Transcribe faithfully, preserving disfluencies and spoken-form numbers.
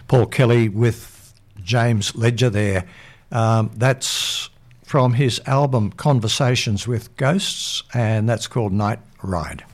Paul Kelly with James Ledger there. Um, that's from his album Conversations with Ghosts, and that's called Night Ride.